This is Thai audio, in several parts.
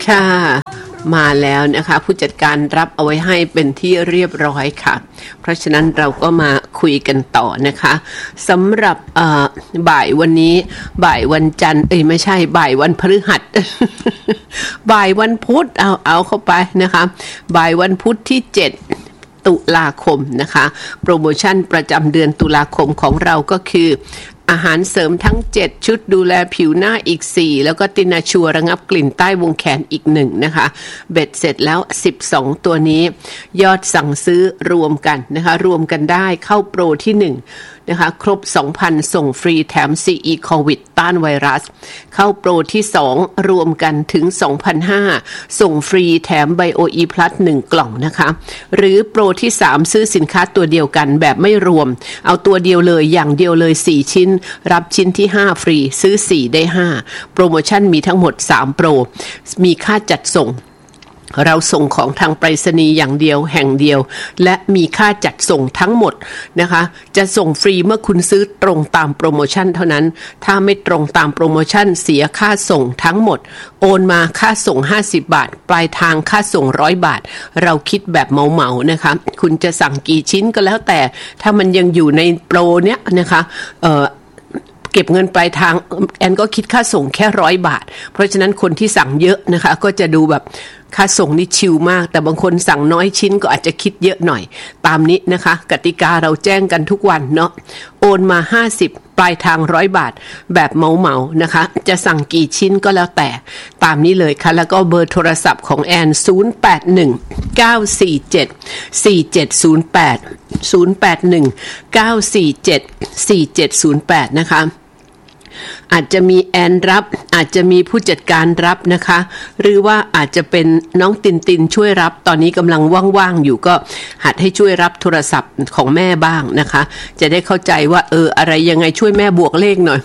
ค่ะมาแล้วนะคะผู้จัดการรับเอาไว้ให้เป็นที่เรียบร้อยค่ะเพราะฉะนั้นเราก็มาคุยกันต่อนะคะสำหรับบ่ายวันนี้บ่ายวันจันทร์ไม่ใช่บ่ายวันพฤหัส บ่ายวันพุธเอาเข้าไปนะคะบ่ายวันพุธที่7ตุลาคมนะคะโปรโมชั่นประจำเดือนตุลาคมของเราก็คืออาหารเสริมทั้ง7ชุดดูแลผิวหน้าอีก4แล้วก็ตินาชัวระงับกลิ่นใต้วงแขนอีก1นะคะเบ็ดเสร็จแล้ว12ตัวนี้ยอดสั่งซื้อรวมกันนะคะรวมกันได้เข้าโปรที่1นะคะครบ 2,000 ส่งฟรีแถม CE โควิดต้านไวรัสเข้าโปรที่2รวมกันถึง 2,500 ส่งฟรีแถม BioE Plus 1กล่องนะคะหรือโปรที่3ซื้อสินค้าตัวเดียวกันแบบไม่รวมเอาตัวเดียวเลยอย่างเดียวเลย4ชิ้นรับชิ้นที่5ฟรีซื้อ4ได้5โปรโมชั่นมีทั้งหมด3โปรมีค่าจัดส่งเราส่งของทางไปรษณีย์อย่างเดียวแห่งเดียวและมีค่าจัดส่งทั้งหมดนะคะจะส่งฟรีเมื่อคุณซื้อตรงตามโปรโมชั่นเท่านั้นถ้าไม่ตรงตามโปรโมชั่นเสียค่าส่งทั้งหมดโอนมาค่าส่ง50บาทปลายทางค่าส่ง100บาทเราคิดแบบเหมาๆนะคะคุณจะสั่งกี่ชิ้นก็แล้วแต่ถ้ามันยังอยู่ในโปรเนี้ยนะคะเก็บเงินปลายทางแอนก็คิดค่าส่งแค่100บาทเพราะฉะนั้นคนที่สั่งเยอะนะคะก็จะดูแบบค่าส่งนี่ชิลมากแต่บางคนสั่งน้อยชิ้นก็อาจจะคิดเยอะหน่อยตามนี้นะคะกติกาเราแจ้งกันทุกวันเนาะโอนมา50ปลายทาง100บาทแบบเหมาๆนะคะจะสั่งกี่ชิ้นก็แล้วแต่ตามนี้เลยค่ะแล้วก็เบอร์โทรศัพท์ของแอน0819474708 นะคะอาจจะมีแอนรับอาจจะมีผู้จัดการรับนะคะหรือว่าอาจจะเป็นน้องตินช่วยรับตอนนี้กำลังว่างๆอยู่ก็หัดให้ช่วยรับโทรศัพท์ของแม่บ้างนะคะจะได้เข้าใจว่าอะไรยังไงช่วยแม่บวกเลขหน่อย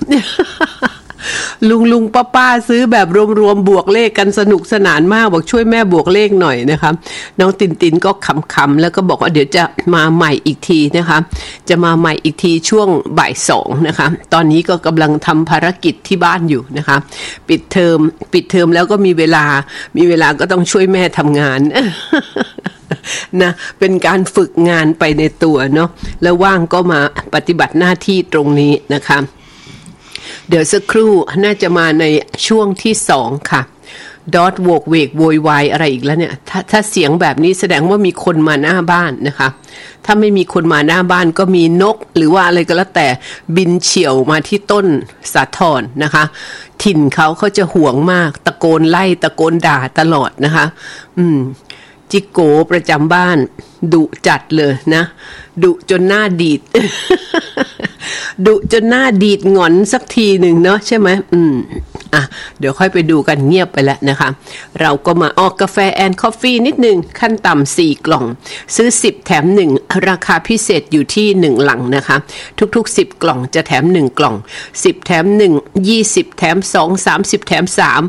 ลุงป้าซื้อแบบรวมบวกเลขกันสนุกสนานมากบอกช่วยแม่บวกเลขหน่อยนะคะน้องตินก็ขำๆแล้วก็บอกว่าเดี๋ยวจะมาใหม่อีกทีนะคะจะมาใหม่อีกทีช่วงบ่าย2นะคะตอนนี้ก็กำลังทำภารกิจที่บ้านอยู่นะคะปิดเทอมแล้วก็มีเวลาก็ต้องช่วยแม่ทำงาน นะเป็นการฝึกงานไปในตัวเนาะแล้วว่างก็มาปฏิบัติหน้าที่ตรงนี้นะคะเดี๋ยวสักครู่น่าจะมาในช่วงที่2ค่ะดอทโวกเวกโวยวายอะไรอีกแล้วเนี่ยถ้าเสียงแบบนี้แสดงว่ามีคนมาหน้าบ้านนะคะถ้าไม่มีคนมาหน้าบ้านก็มีนกหรือว่าอะไรก็แล้วแต่บินเฉี่ยวมาที่ต้นสาทรนะคะถิ่นเขาจะห่วงมากตะโกนไล่ตะโกนด่าตลอดนะคะจิโกประจำบ้านดุจัดเลยนะดุจนหน้าดีด ดุจนหน้าดีดหงอนสักทีหนึ่งเนาะใช่ไหมเดี๋ยวค่อยไปดูกันเงียบไปแล้วนะคะเราก็มาออกกาแฟแอนด์คอฟฟี่นิดนึงขั้นต่ำ4กล่องซื้อ10แถม1ราคาพิเศษอยู่ที่1หลังนะคะทุกๆ10กล่องจะแถม1กล่อง10แถม1 20แถม2 30แถม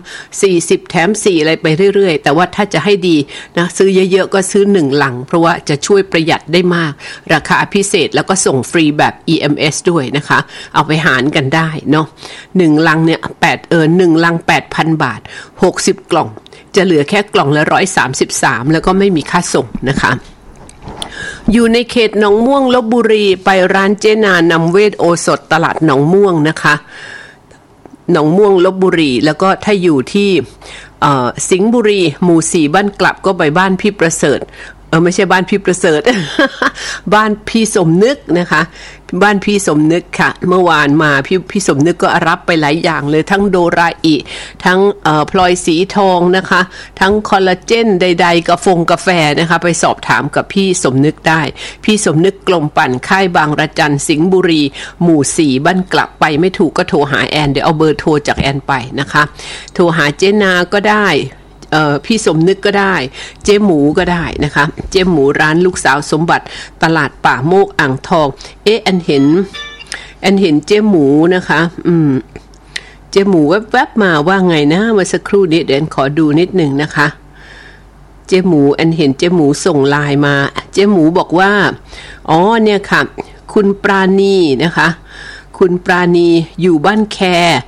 3 40แถม4อะไรไปเรื่อยๆแต่ว่าถ้าจะให้ดีนะซื้อเยอะๆก็ซื้อ1หลังเพราะว่าจะช่วยประหยัดได้มากราคาพิเศษแล้วก็ส่งฟรีแบบ EMS ด้วยนะคะเอาไปหารกันได้เนาะ1ลังเนี่ย1ลัง 8,000 บาท60กล่องจะเหลือแค่กล่องละ133แล้วก็ไม่มีค่าส่งนะคะอยู่ในเขตหนองม่วงลพบุรีไปร้านเจนานำเวทโอสถตลาดหนองม่วงนะคะหนองม่วงลพบุรีแล้วก็ถ้าอยู่ที่สิงห์บุรีหมู่4บ้านกลับก็ไปบ้านพี่ประเสริฐไม่ใช่บ้านพี่ประเสริฐ บ้านพี่สมนึกนะคะบ้านพี่สมนึกค่ะเมื่อวานมาพี่สมนึกก็รับไปหลายอย่างเลยทั้งโดราอิทั้งพลอยสีทองนะคะทั้งคอลลาเจนใดๆกาแฟนะคะไปสอบถามกับพี่สมนึกได้พี่สมนึกกลมปั่นค่ายบางระจันสิงห์บุรีหมู่4บ้านกลับไปไม่ถูกก็โทรหาแอนเดี๋ยวเอาเบอร์โทรจากแอนไปนะคะโทรหาเจนาก็ได้พี่สมนึกก็ได้เจ๊หมูก็ได้นะคะเจ๊หมูร้านลูกสาวสมบัติตลาดป่าโมกอ่างทองแอนเห็นเจ๊หมูนะคะเจ๊หมูแวบๆมาว่าไงนะเมื่อสักครู่นี้เดี๋ยวขอดูนิดนึงนะคะเจ๊หมูแอนเห็นเจ๊หมูส่งไลน์มาเจ๊หมูบอกว่าเนี่ยค่ะคุณปราณีนะคะคุณปราณีอยู่บ้านแค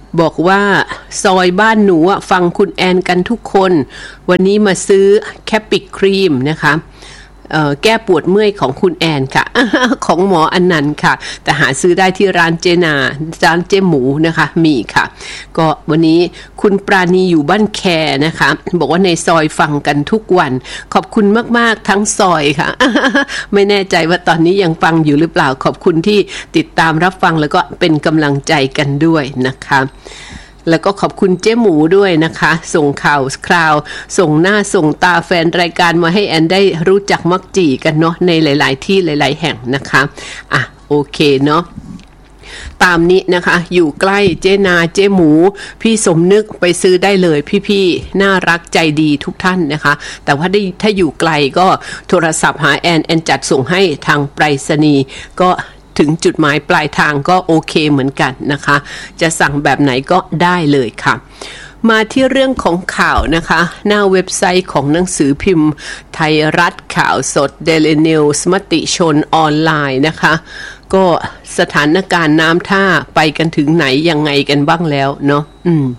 บอกว่าซอยบ้านหนูฟังคุณแอนกันทุกคนวันนี้มาซื้อแคปปิกครีมนะคะแก้ปวดเมื่อยของคุณแอนค่ะ ของหมออนันต์ค่ะแต่หาซื้อได้ที่ร้านเจนาร้านเจหมูนะคะมีค่ะก็วันนี้คุณปราณีอยู่บ้านแคนะคะบอกว่าในซอยฟังกันทุกวันขอบคุณมากๆทั้งซอยค่ะ ไม่แน่ใจว่าตอนนี้ยังฟังอยู่หรือเปล่าขอบคุณที่ติดตามรับฟังแล้วก็เป็นกำลังใจกันด้วยนะคะแล้วก็ขอบคุณเจ๊หมูด้วยนะคะส่งข่าวคราวส่งหน้าส่งตาแฟนรายการมาให้แอนได้รู้จักมักจีกันเนาะในหลายๆที่หลายๆแห่งนะคะโอเคเนาะตามนี้นะคะอยู่ใกล้เจ๊นาเจ๊หมูพี่สมนึกไปซื้อได้เลยพี่ๆน่ารักใจดีทุกท่านนะคะแต่ว่าถ้าอยู่ไกลก็โทรศัพท์หาแอนจัดส่งให้ทางไปรษณีย์ก็ถึงจุดหมายปลายทางก็โอเคเหมือนกันนะคะจะสั่งแบบไหนก็ได้เลยค่ะมาที่เรื่องของข่าวนะคะหน้าเว็บไซต์ของหนังสือพิมพ์ไทยรัฐข่าวสด Daily News มติชนออนไลน์นะคะก็สถานการณ์น้ำท่าไปกันถึงไหนยังไงกันบ้างแล้วเนาะ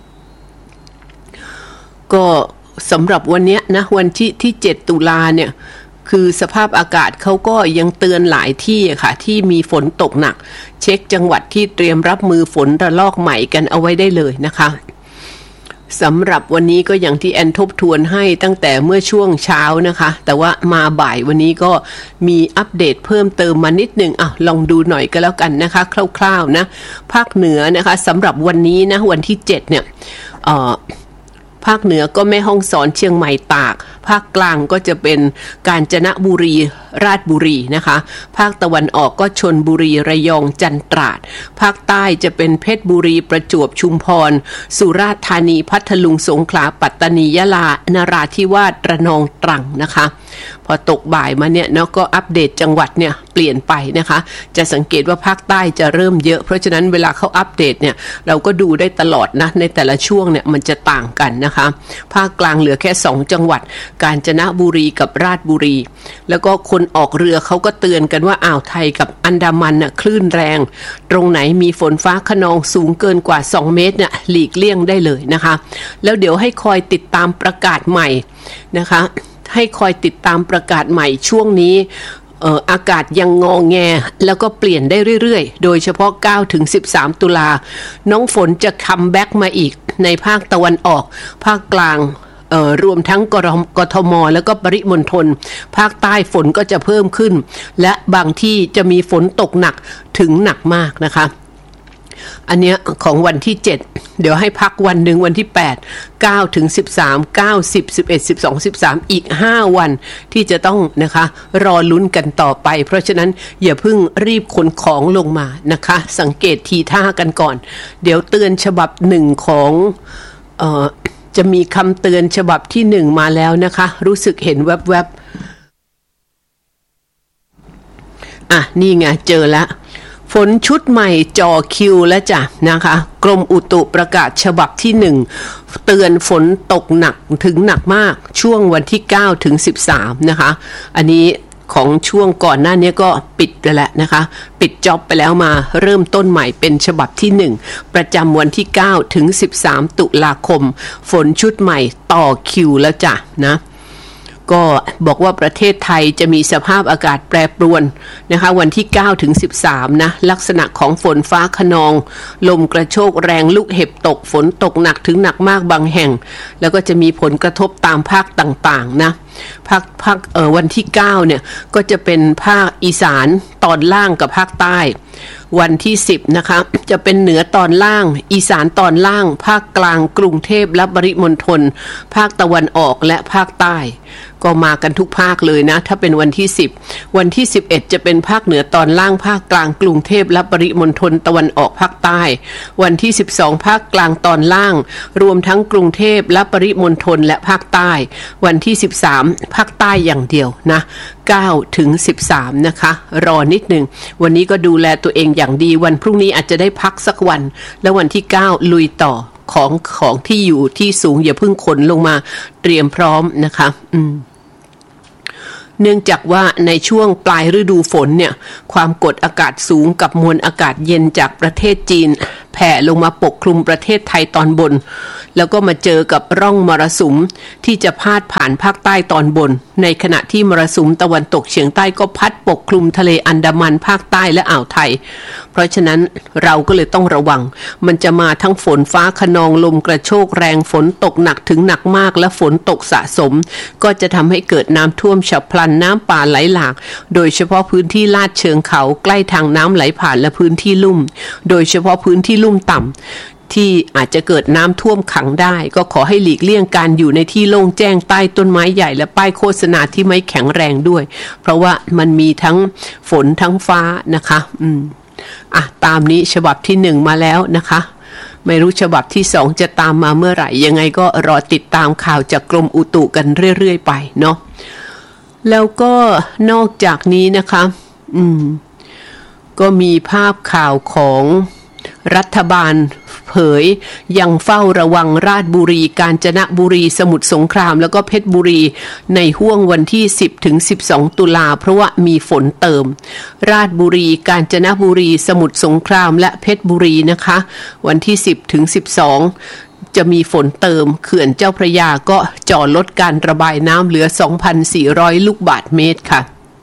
ก็สำหรับวันนี้นะวันที่7ตุลาเนี่ยคือสภาพอากาศเขาก็ยังเตือนหลายที่ค่ะที่มีฝนตกหนักเช็คจังหวัดที่เตรียมรับมือฝนระลอกใหม่กันเอาไว้ได้เลยนะคะสำหรับวันนี้ก็อย่างที่แอนทบทวนให้ตั้งแต่เมื่อช่วงเช้านะคะแต่ว่ามาบ่ายวันนี้ก็มีอัปเดตเพิ่มเติมมานิดนึงลองดูหน่อยก็แล้วกันนะคะคร่าวๆนะภาคเหนือนะคะสำหรับวันนี้นะวันที่7เนี่ยภาคเหนือก็แม่ฮ่องสอนเชียงใหม่ตากภาคกลางก็จะเป็นกาญจนบุรีราชบุรีนะคะภาคตะวันออกก็ชลบุรีระยองจันทร์ตราดภาคใต้จะเป็นเพชรบุรีประจวบชุมพรสุราษฎร์ธานีพัทลุงสงขลาปัตตานียะลานราธิวาสระนองตรังนะคะพอตกบ่ายมาเนี่ยเนาะก็อัปเดตจังหวัดเนี่ยเปลี่ยนไปนะคะจะสังเกตว่าภาคใต้จะเริ่มเยอะเพราะฉะนั้นเวลาเขาอัปเดตเนี่ยเราก็ดูได้ตลอดนะในแต่ละช่วงเนี่ยมันจะต่างกันนะคะภาคกลางเหลือแค่2จังหวัดกาญจนบุรีกับราชบุรีแล้วก็คนออกเรือเขาก็เตือนกันว่าอ่าวไทยกับอันดามันน่ะคลื่นแรงตรงไหนมีฝนฟ้าคะนองสูงเกินกว่า2เมตรเนี่ยหลีกเลี่ยงได้เลยนะคะแล้วเดี๋ยวให้คอยติดตามประกาศใหม่นะคะให้คอยติดตามประกาศใหม่ช่วงนี้อากาศยังงอแงแล้วก็เปลี่ยนได้เรื่อยๆโดยเฉพาะ9ถึง13ตุลาน้องฝนจะคัมแบ็กมาอีกในภาคตะวันออกภาคกลางรวมทั้งกทมแล้วก็ปริมณฑลภาคใต้ฝนก็จะเพิ่มขึ้นและบางที่จะมีฝนตกหนักถึงหนักมากนะคะอันเนี้ยของวันที่7เดี๋ยวให้พักวันหนึ่งวันที่8 9ถึง13 9 10 11 12 13อีก5วันที่จะต้องนะคะรอลุ้นกันต่อไปเพราะฉะนั้นอย่าเพิ่งรีบขนของลงมานะคะสังเกตทีท่ากันก่อนเดี๋ยวเตือนฉบับ1ของจะมีคำเตือนฉบับที่1มาแล้วนะคะรู้สึกเห็นแวบๆนี่ไงเจอแล้วฝนชุดใหม่จ่อคิวแล้วจ้ะนะคะกรมอุตุประกาศฉบับที่1เตือนฝนตกหนักถึงหนักมากช่วงวันที่9ถึง13นะคะอันนี้ของช่วงก่อนหน้านี้ก็ปิดไปแล้วนะคะปิดจ็อบไปแล้วมาเริ่มต้นใหม่เป็นฉบับที่1ประจำวันที่9ถึง13ตุลาคมฝนชุดใหม่ต่อคิวแล้วจ้ะนะก็บอกว่าประเทศไทยจะมีสภาพอากาศแปรปรวนนะคะวันที่9ถึง13นะลักษณะของฝนฟ้าคะนองลมกระโชกแรงลูกเห็บตกฝนตกหนักถึงหนักมากบางแห่งแล้วก็จะมีผลกระทบตามภาคต่างๆนะภาควันที่9เนี่ยก็จะเป็นภาคอีสานตอนล่างกับภาคใต้วันที่10นะคะจะเป็นเหนือตอนล่างอีสานตอนล่างภาคกลางกรุงเทพและปริมณฑลภาคตะวันออกและภาคใต้ก็มากันทุกภาคเลยนะถ้าเป็นวันที่10วันที่11จะเป็นภาคเหนือตอนล่างภาคกลางกรุงเทพและปริมณฑลตะวันออกภาคใต้วันที่12ภาคกลางตอนล่างรวมทั้งกรุงเทพและปริมณฑลและภาคใต้วันที่13ภาคใต้อย่างเดียวนะ9ถึง13นะคะรอนิดนึงวันนี้ก็ดูแลตัวเองอย่างดีวันพรุ่งนี้อาจจะได้พักสักวันแล้ววันที่9ลุยต่อของที่อยู่ที่สูงอย่าเพิ่งขนลงมาเตรียมพร้อมนะคะเนื่องจากว่าในช่วงปลายฤดูฝนเนี่ยความกดอากาศสูงกับมวลอากาศเย็นจากประเทศจีนแผ่ลงมาปกคลุมประเทศไทยตอนบนแล้วก็มาเจอกับร่องมรสุมที่จะพาดผ่านภาคใต้ตอนบนในขณะที่มรสุมตะวันตกเฉียงใต้ก็พัดปกคลุมทะเลอันดามันภาคใต้และอ่าวไทยเพราะฉะนั้นเราก็เลยต้องระวังมันจะมาทั้งฝนฟ้าคะนองลมกระโชกแรงฝนตกหนักถึงหนักมากและฝนตกสะสมก็จะทำให้เกิดน้ำท่วมฉับพลันน้ำป่าไหลหลากโดยเฉพาะพื้นที่ลาดเชิงเขาใกล้ทางน้ำไหลผ่านและพื้นที่ลุ่มโดยเฉพาะพื้นที่ลุ่มต่ำที่อาจจะเกิดน้ำท่วมขังได้ก็ขอให้หลีกเลี่ยงการอยู่ในที่โล่งแจ้งใต้ต้นไม้ใหญ่และป้ายโฆษณาที่ไม่แข็งแรงด้วยเพราะว่ามันมีทั้งฝนทั้งฟ้านะคะตามนี้ฉบับที่1มาแล้วนะคะไม่รู้ฉบับที่2จะตามมาเมื่อไหร่ยังไงก็รอติดตามข่าวจากกรมอุตุกันเรื่อยๆไปเนาะแล้วก็นอกจากนี้นะคะก็มีภาพข่าวของรัฐบาลเผยยังเฝ้าระวังราชบุรีกาญจนบุรีสมุทรสงครามแล้วก็เพชรบุรีในห้วงวันที่10ถึง12ตุลาเพราะว่ามีฝนเติมราชบุรีกาญจนบุรีสมุทรสงครามและเพชรบุรีนะคะวันที่10ถึง12จะมีฝนเติมเขื่อนเจ้าพระยาก็จ่อลดการระบายน้ำเหลือ 2,400 ลูกบาศก์เมตรค่ะ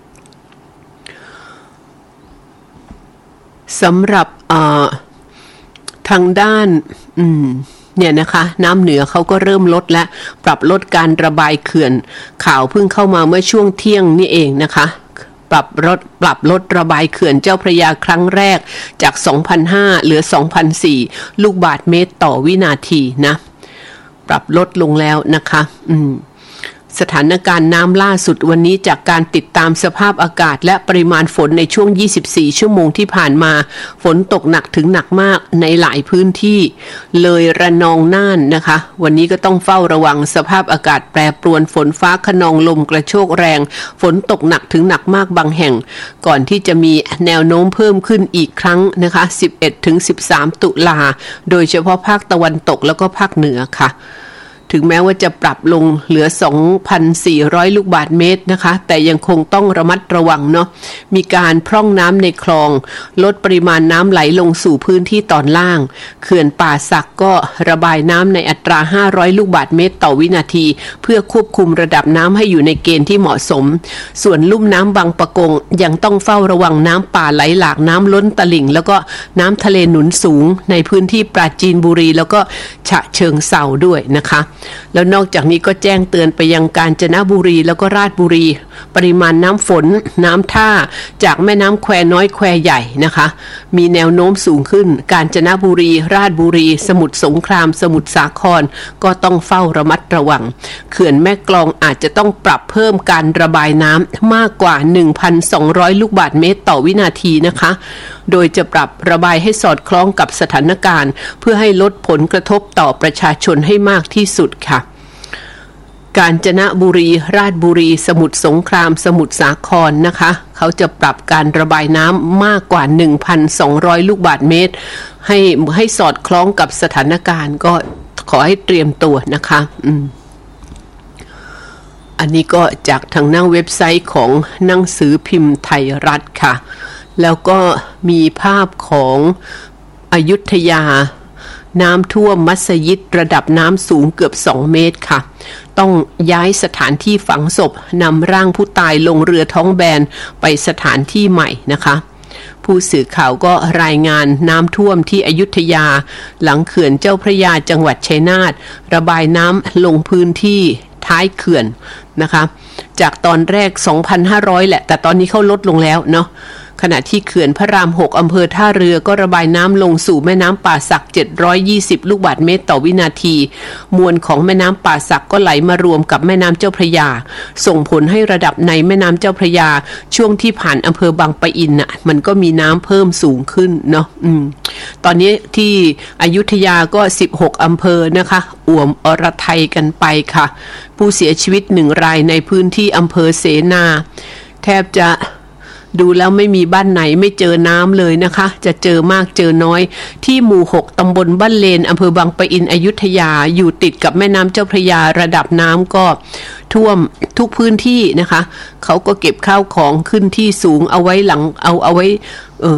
สำหรับทางด้านเนี่ยนะคะน้ำเหนือเขาก็เริ่มลดและปรับลดการระบายเขื่อนข่าวเพิ่งเข้ามาเมื่อช่วงเที่ยงนี่เองนะคะปรับลดระบายเขื่อนเจ้าพระยาครั้งแรกจาก 2,500 เหลือ 2,400 ลูกบาศก์เมตรต่อวินาทีนะปรับลดลงแล้วนะคะสถานการณ์น้ำล่าสุดวันนี้จากการติดตามสภาพอากาศและปริมาณฝนในช่วง24ชั่วโมงที่ผ่านมาฝนตกหนักถึงหนักมากในหลายพื้นที่เลยระนองน่านนะคะวันนี้ก็ต้องเฝ้าระวังสภาพอากาศแปรปรวนฝนฟ้าคะนองลมกระโชกแรงฝนตกหนักถึงหนักมากบางแห่งก่อนที่จะมีแนวโน้มเพิ่มขึ้นอีกครั้งนะคะ11ถึง13ตุลาโดยเฉพาะภาคตะวันตกแล้วก็ภาคเหนือค่ะถึงแม้ว่าจะปรับลงเหลือ 2,400 ลูกบาศก์เมตรนะคะแต่ยังคงต้องระมัดระวังเนาะมีการพร่องน้ำในคลองลดปริมาณน้ำไหลลงสู่พื้นที่ตอนล่างเขื่อนป่าสักก็ระบายน้ำในอัตรา500ลูกบาศก์เมตรต่อวินาทีเพื่อควบคุมระดับน้ำให้อยู่ในเกณฑ์ที่เหมาะสมส่วนลุ่มน้ำบางปะกงยังต้องเฝ้าระวังน้ำป่าไหลหลากน้ำล้นตลิ่งแล้วก็น้ำทะเลหนุนสูงในพื้นที่ปราจีนบุรีแล้วก็ฉะเชิงเทราด้วยนะคะแล้วนอกจากนี้ก็แจ้งเตือนไปยังกาญจนบุรีแล้วก็ราชบุรีปริมาณน้ำฝนน้ำท่าจากแม่น้ำแควน้อยแควใหญ่นะคะมีแนวโน้มสูงขึ้นกาญจนบุรีราชบุรีสมุทรสงครามสมุทรสาครก็ต้องเฝ้าระมัดระวังเขื่อนแม่กลองอาจจะต้องปรับเพิ่มการระบายน้ำมากกว่า 1,200 ลูกบาศก์เมตรต่อวินาทีนะคะโดยจะปรับระบายให้สอดคล้องกับสถานการณ์เพื่อให้ลดผลกระทบต่อประชาชนให้มากที่สุดค่ะกาญจนบุรีราชบุรีสมุทรสงครามสมุทรสาครนะคะเขาจะปรับการระบายน้ำมากกว่า 1,200 ลูกบาศก์เมตรให้สอดคล้องกับสถานการณ์ก็ขอให้เตรียมตัวนะคะอันนี้ก็จากทางหน้าเว็บไซต์ของหนังสือพิมพ์ไทยรัฐค่ะแล้วก็มีภาพของอยุธยาน้ำท่วมมัสยิดระดับน้ำสูงเกือบ2 เมตรค่ะต้องย้ายสถานที่ฝังศพนำร่างผู้ตายลงเรือท้องแบนไปสถานที่ใหม่นะคะผู้สื่อข่าวก็รายงานน้ำท่วมที่อยุธยาหลังเขื่อนเจ้าพระยาจังหวัดชัยนาทระบายน้ำลงพื้นที่ท้ายเขื่อนนะคะจากตอนแรก 2,500 แหละแต่ตอนนี้เขาลดลงแล้วเนาะขณะที่เขื่อนพระราม 6 อำเภอท่าเรือก็ระบายน้ำลงสู่แม่น้ำป่าสัก720 ลูกบาศก์เมตรต่อวินาทีมวลของแม่น้ำป่าสักก็ไหลมารวมกับแม่น้ำเจ้าพระยาส่งผลให้ระดับในแม่น้ำเจ้าพระยาช่วงที่ผ่านอำเภอบางปะอินน่ะมันก็มีน้ำเพิ่มสูงขึ้นเนาะตอนนี้ที่อยุธยาก็16อำเภอนะคะอ่วมอรไทยกันไปค่ะผู้เสียชีวิต1 รายในพื้นที่อำเภอเสนาแทบจะดูแล้วไม่มีบ้านไหนไม่เจอน้ำเลยนะคะจะเจอมากเจอน้อยที่หมู่6ตำบลบ้านเลนอำเภอบางปะอินอยุธยาอยู่ติดกับแม่น้ำเจ้าพระยาระดับน้ำก็ท่วมทุกพื้นที่นะคะเขาก็เก็บข้าวของขึ้นที่สูงเอาไว้หลังเอาไว้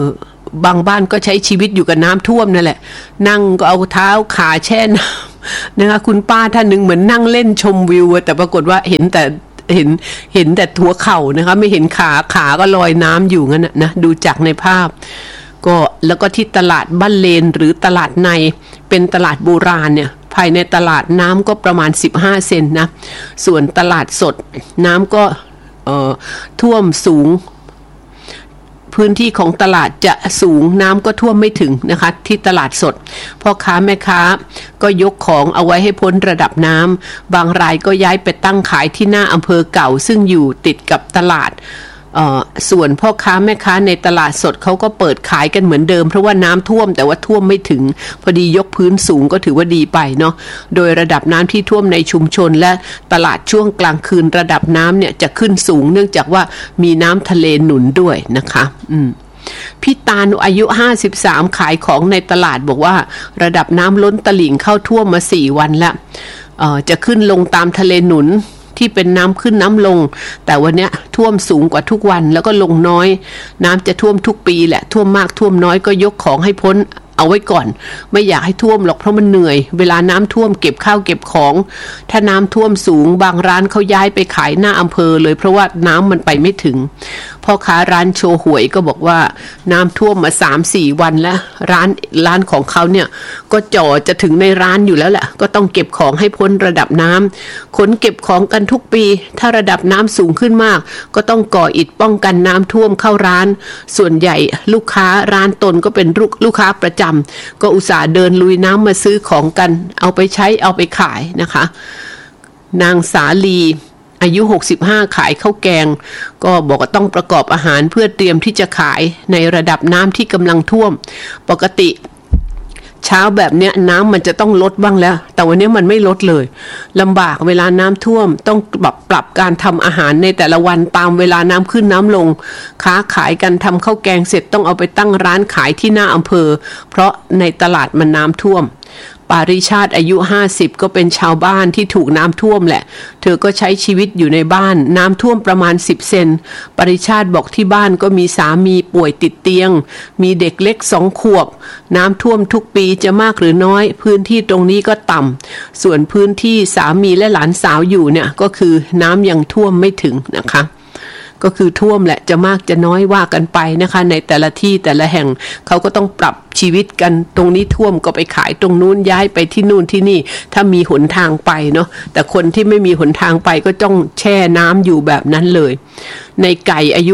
บางบ้านก็ใช้ชีวิตอยู่กับน้ำท่วมนั่นแหละนั่งก็เอาเท้าขาแช่น้ำนะคะคุณป้าท่านหนึ่งเหมือนนั่งเล่นชมวิวแต่ปรากฏว่าเห็นแต่หัวเข่านะคะไม่เห็นขาก็ลอยน้ำอยู่งั้นนะดูจากในภาพก็แล้วก็ที่ตลาดบ้านเลนหรือตลาดในเป็นตลาดโบราณเนี่ยภายในตลาดน้ำก็ประมาณ15เซนนะส่วนตลาดสดน้ำก็ท่วมสูงพื้นที่ของตลาดจะสูงน้ำก็ท่วมไม่ถึงนะคะที่ตลาดสดพ่อค้าแม่ค้าก็ยกของเอาไว้ให้พ้นระดับน้ำบางรายก็ย้ายไปตั้งขายที่หน้าอำเภอเก่าซึ่งอยู่ติดกับตลาดส่วนพ่อค้าแม่ค้าในตลาดสดเขาก็เปิดขายกันเหมือนเดิมเพราะว่าน้ำท่วมแต่ว่าท่วมไม่ถึงพอดียกพื้นสูงก็ถือว่าดีไปเนาะโดยระดับน้ำที่ท่วมในชุมชนและตลาดช่วงกลางคืนระดับน้ำเนี่ยจะขึ้นสูงเนื่องจากว่ามีน้ำทะเลหนุนด้วยนะคะพี่ตาลอายุ53ขายของในตลาดบอกว่าระดับน้ำล้นตลิ่งเข้าท่วมมา4วันแล้วจะขึ้นลงตามทะเลหนุนที่เป็นน้ำขึ้นน้ำลงแต่วันนี้ท่วมสูงกว่าทุกวันแล้วก็ลงน้อยน้ำจะท่วมทุกปีแหละท่วมมากท่วมน้อยก็ยกของให้พ้นเอาไว้ก่อนไม่อยากให้ท่วมหรอกเพราะมันเหนื่อยเวลาน้ำท่วมเก็บข้าวเก็บของถ้าน้ำท่วมสูงบางร้านเขาย้ายไปขายหน้าอำเภอเลยเพราะว่าน้ำมันไปไม่ถึงพ่อค้าร้านโชว์หวยก็บอกว่าน้ำท่วมมา 3-4 วันแล้วร้านของเขาเนี่ยก็จ่อจะถึงในร้านอยู่แล้วแหละก็ต้องเก็บของให้พ้นระดับน้ำขนเก็บของกันทุกปีถ้าระดับน้ำสูงขึ้นมากก็ต้องก่ออิฐป้องกันน้ำท่วมเข้าร้านส่วนใหญ่ลูกค้าร้านตนก็เป็นลูกค้าประจำก็อุตส่าห์เดินลุยน้ำมาซื้อของกันเอาไปใช้เอาไปขายนะคะนางสาลีอายุ65ขายข้าวแกงก็บอกว่าต้องประกอบอาหารเพื่อเตรียมที่จะขายในระดับน้ำที่กำลังท่วมปกติเช้าแบบเนี้ยน้ำมันจะต้องลดบ้างแล้วแต่วันนี้มันไม่ลดเลยลำบากเวลาน้ำท่วมต้องปรับการทำอาหารในแต่ละวันตามเวลาน้ำขึ้นน้ำลงค้าขายกันทำข้าวแกงเสร็จต้องเอาไปตั้งร้านขายที่หน้าอำเภอเพราะในตลาดมันน้ำท่วมปาริชาติอายุ50ก็เป็นชาวบ้านที่ถูกน้ำท่วมแหละเธอก็ใช้ชีวิตอยู่ในบ้านน้ำท่วมประมาณ10 เซนปาริชาติบอกที่บ้านก็มีสามีป่วยติดเตียงมีเด็กเล็ก2 ขวบน้ำท่วมทุกปีจะมากหรือน้อยพื้นที่ตรงนี้ก็ต่ำส่วนพื้นที่สามีและหลานสาวอยู่เนี่ยก็คือน้ำยังท่วมไม่ถึงนะคะก็คือท่วมแหละจะมากจะน้อยว่ากันไปนะคะในแต่ละที่แต่ละแห่งเขาก็ต้องปรับชีวิตกันตรงนี้ท่วมก็ไปขายตรงนู้นย้ายไปที่นู่นที่นี่ถ้ามีหนทางไปเนาะแต่คนที่ไม่มีหนทางไปก็ต้องแช่น้ำอยู่แบบนั้นเลยในไก่อายุ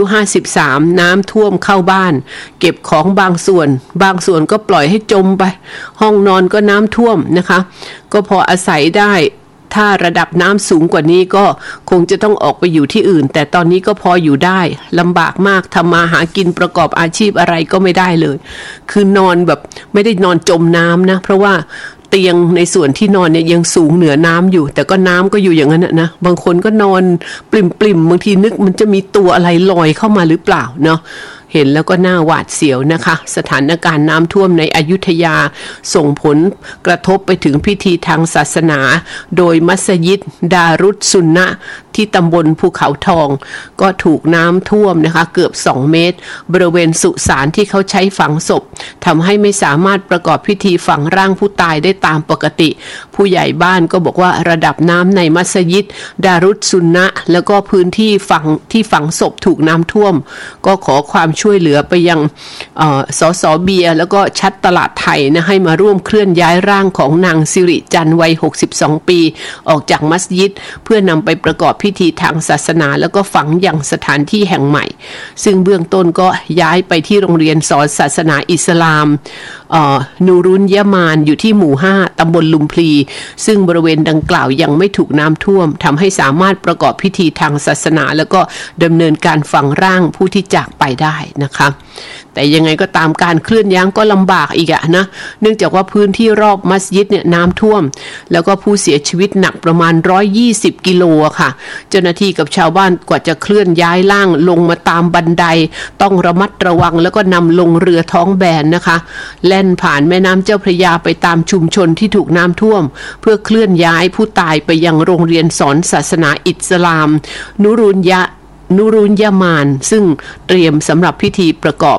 53น้ำท่วมเข้าบ้านเก็บของบางส่วนก็ปล่อยให้จมไปห้องนอนก็น้ำท่วมนะคะก็พออาศัยได้ถ้าระดับน้ำสูงกว่านี้ก็คงจะต้องออกไปอยู่ที่อื่นแต่ตอนนี้ก็พออยู่ได้ลำบากมากทำมาหากินประกอบอาชีพอะไรก็ไม่ได้เลยคือนอนแบบไม่ได้นอนจมน้ำนะเพราะว่าเตียงในส่วนที่นอนเนี่ยยังสูงเหนือน้ำอยู่แต่ก็น้ำก็อยู่อย่างนั้นนะบางคนก็นอนปริ่มบางทีนึกมันจะมีตัวอะไรลอยเข้ามาหรือเปล่าเนาะเห็นแล้วก็น่าหวาดเสียวนะคะสถานการณ์น้ำท่วมในอยุธยาส่งผลกระทบไปถึงพิธีทางศาสนาโดยมัสยิดดารุสซุนนะที่ตำบลภูเขาทองก็ถูกน้ำท่วมนะคะเกือบ2 เมตรบริเวณสุสานที่เขาใช้ฝังศพทำให้ไม่สามารถประกอบพิธีฝังร่างผู้ตายได้ตามปกติผู้ใหญ่บ้านก็บอกว่าระดับน้ำในมัสยิดดารุสซุนนะแล้วก็พื้นที่ฝังศพถูกน้ำท่วมก็ขอความช่วยเหลือไปยังสสเบียร์แล้วก็ชัดตลาดไทยนะให้มาร่วมเคลื่อนย้ายร่างของนางสิริจันทร์วัย62 ปีออกจากมัสยิดเพื่อนำไปประกอบพิธีทางศาสนาแล้วก็ฝังยังสถานที่แห่งใหม่ซึ่งเบื้องต้นก็ย้ายไปที่โรงเรียนสอนศาสนาอิสลามนูรุนยะมานอยู่ที่หมู่5ตำบลลุมพลีซึ่งบริเวณดังกล่าวยังไม่ถูกน้ำท่วมทำให้สามารถประกอบพิธีทางศาสนาแล้วก็ดำเนินการฝังร่างผู้ที่จากไปได้นะคะแต่ยังไงก็ตามการเคลื่อนย้ายก็ลำบากอีกนะเนื่องจากว่าพื้นที่รอบมัสยิดเนี่ยน้ำท่วมแล้วก็ผู้เสียชีวิตหนักประมาณ120 กิโลค่ะเจ้าหน้าที่กับชาวบ้านกว่าจะเคลื่อนย้ายร่างลงมาตามบันไดต้องระมัดระวังแล้วก็นำลงเรือท้องแบนนะคะแล่นผ่านแม่น้ำเจ้าพระยาไปตามชุมชนที่ถูกน้ำท่วมเพื่อเคลื่อนย้ายผู้ตายไปยังโรงเรียนสอนศาสนาอิสลามนูรุนยะมานซึ่งเตรียมสำหรับพิธีประกอบ